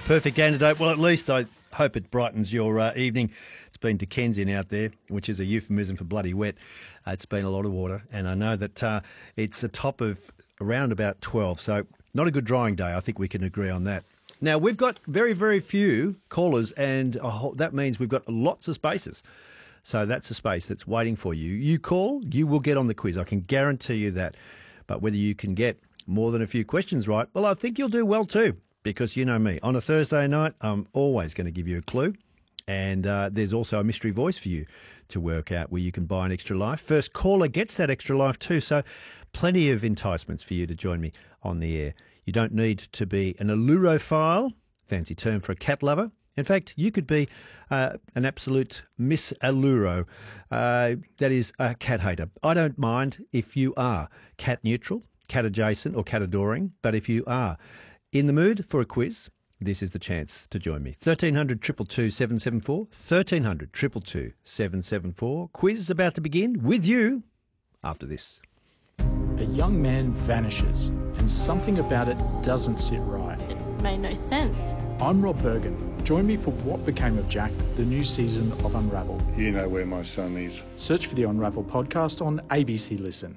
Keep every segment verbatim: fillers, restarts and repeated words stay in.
Perfect antidote. Well, at least I hope it brightens your uh, evening. It's been Dickensian out there, which is a euphemism for bloody wet. Uh, it's been a lot of water, and I know that uh, it's a top of around about twelve, so not a good drying day. I think we can agree on that. Now, we've got very, very few callers, and a whole, that means we've got lots of spaces. So that's a space that's waiting for you. You call, you will get on the quiz. I can guarantee you that. But whether you can get more than a few questions right, well, I think you'll do well too, because you know me. On a Thursday night, I'm always going to give you a clue. And uh, there's also a mystery voice for you to work out where you can buy an extra life. First caller gets that extra life too. So plenty of enticements for you to join me on the air. You don't need to be an allurophile, fancy term for a cat lover. In fact, you could be uh, an absolute Miss Alluro, uh, that is a cat hater. I don't mind if you are cat neutral, cat adjacent or cat adoring, but if you are in the mood for a quiz, this is the chance to join me. thirteen hundred, two two two, seven seven four, thirteen hundred, two two two, seven seven four. Quiz is about to begin with you after this. A young man vanishes and something about it doesn't sit right. It made no sense. I'm Rob Bergen. Join me for What Became of Jack, the new season of Unravel. You know where my son is. Search for the Unravel podcast on A B C Listen.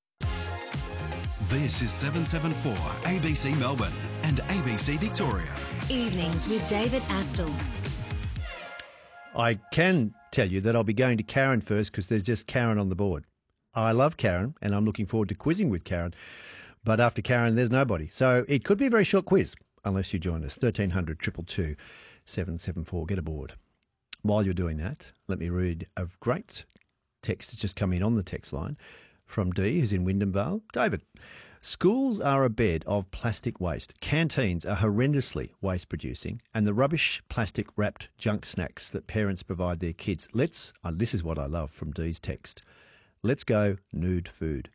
This is seven seven four A B C Melbourne and A B C Victoria. Evenings with David Astle. I can tell you that I'll be going to Karen first because there's just Karen on the board. I love Karen and I'm looking forward to quizzing with Karen. But after Karen, there's nobody. So it could be a very short quiz unless you join us. thirteen hundred, two two two, seven seven four. Get aboard. While you're doing that, let me read a great text that's just come in on the text line from Dee, who's in Wyndham Vale. David, schools are a bed of plastic waste. Canteens are horrendously waste producing, and the rubbish plastic wrapped junk snacks that parents provide their kids. Let's, uh, this is what I love from Dee's text. Let's go nude food.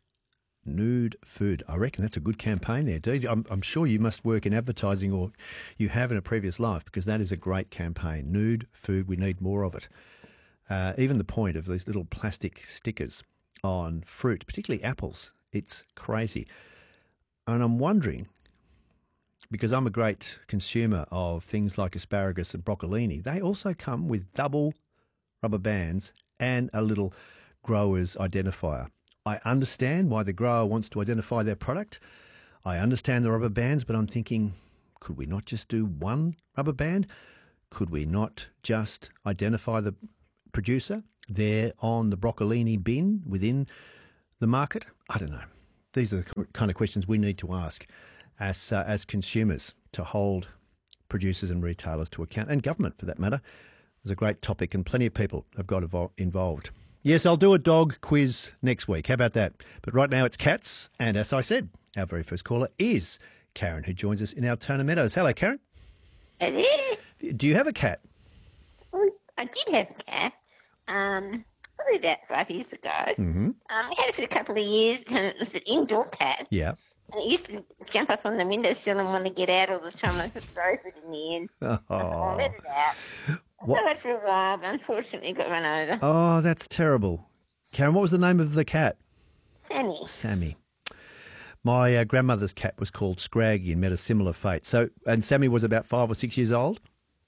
Nude food. I reckon that's a good campaign there, Dee. I'm, I'm sure you must work in advertising or you have in a previous life because that is a great campaign. Nude food, we need more of it. Uh, even the point of these little plastic stickers on fruit, particularly apples, it's crazy. And I'm wondering, because I'm a great consumer of things like asparagus and broccolini, they also come with double rubber bands and a little grower's identifier. I understand why the grower wants to identify their product. I understand the rubber bands, but I'm thinking, could we not just do one rubber band? Could we not just identify the producer there on the broccolini bin within the market? I don't know. These are the kind of questions we need to ask as uh, as consumers to hold producers and retailers to account, and government for that matter. It's a great topic and plenty of people have got evol- involved. Yes, I'll do a dog quiz next week. How about that? But right now it's cats. And as I said, our very first caller is Karen, who joins us in Altona Meadows. Hello, Karen. Hello. Do you have a cat? Well, I did have a cat, um, probably about five years ago. Mm-hmm. Um, I had it for a couple of years, and it was an indoor cat. Yeah. And it used to jump up on the windowsill and want to get out all the time. I could throw it in the end. Oh. I let it out. I What? saw it for a while, but unfortunately got run over. Oh, that's terrible. Karen, what was the name of the cat? Sammy. Sammy. My uh, grandmother's cat was called Scraggy and met a similar fate. So, and Sammy was about five or six years old?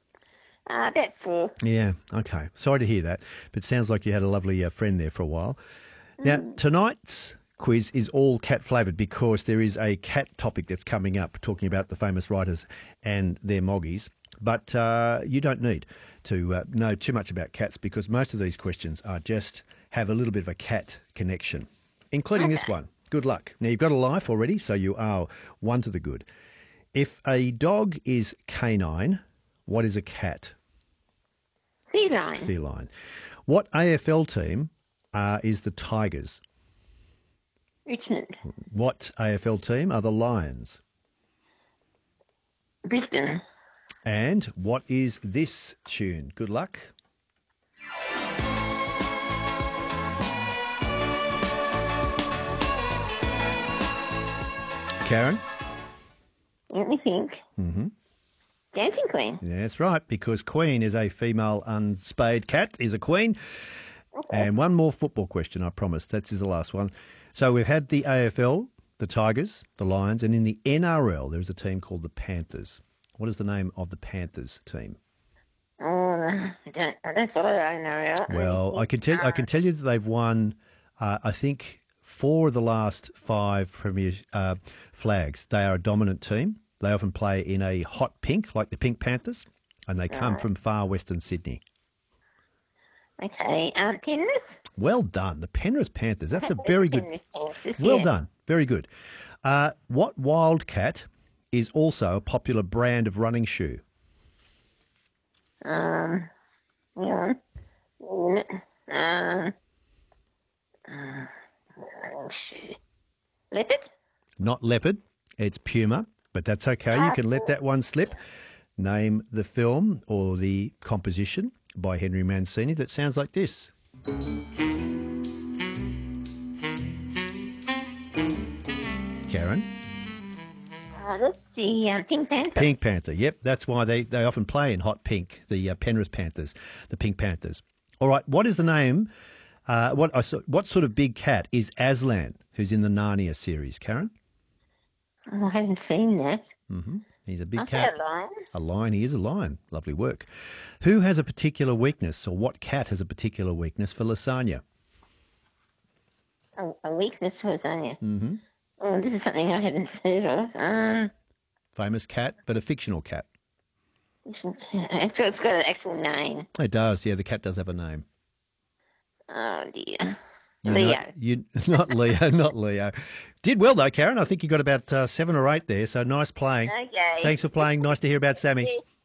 Uh, about four. Yeah, okay. Sorry to hear that, but sounds like you had a lovely uh, friend there for a while. Now, tonight's quiz is all cat flavoured because there is a cat topic that's coming up, talking about the famous writers and their moggies. But uh, you don't need to uh, know too much about cats because most of these questions are just have a little bit of a cat connection, including this one. Good luck. Now, you've got a life already, so you are one to the good. If a dog is canine, what is a cat? Feline. Feline. What A F L team uh, is the Tigers? Richmond. What A F L team are the Lions? Brisbane. And what is this tune? Good luck. Karen? Let me think. Mm-hmm. Dancing Queen. Yeah, that's right, because Queen is a female unspayed cat, is a queen. Okay. And one more football question, I promise. That's the last one. So we've had the A F L, the Tigers, the Lions, and in the N R L there is a team called the Panthers. What is the name of the Panthers team? Oh, I don't, I don't follow that, I know. Right? Well, I can tell I can tell you that they've won, uh, I think, four of the last five Premier uh, flags. They are a dominant team. They often play in a hot pink, like the Pink Panthers, and they come Right. from far western Sydney. Okay, um, Penrith? Well done. The Penrith Panthers. That's a very good. Penrith Panthers, Well yeah. done. Very good. Uh, what Wildcat is also a popular brand of running shoe? Um, hang on. Wait a minute. Um, uh, oh, shoot. Leopard? Not Leopard. It's Puma, but that's okay. You can let that one slip. Name the film or the composition by Henry Mancini that sounds like this. Karen? Uh, that's the um, Pink Panther. Pink Panther. Yep, that's why they, they often play in hot pink, the uh, Penrith Panthers, the Pink Panthers. All right, what is the name, uh, what I saw, what sort of big cat is Aslan, who's in the Narnia series, Karen? Oh, I haven't seen that. He's a big I cat. say a lion. A lion, he is a lion. Lovely work. Who has a particular weakness, or what cat has a particular weakness for lasagna? A, a weakness for lasagna. Mm-hmm. Oh, this is something I haven't heard of. Um, Famous cat, but a fictional cat. it's, it's it's got an actual name. It does, yeah, the cat does have a name. Oh, dear. You Leo. know- you, not Leo, not Leo. Did well, though, Karen. I think you got about uh, seven or eight there, so nice playing. Okay. Thanks for playing. Nice to hear about Sammy.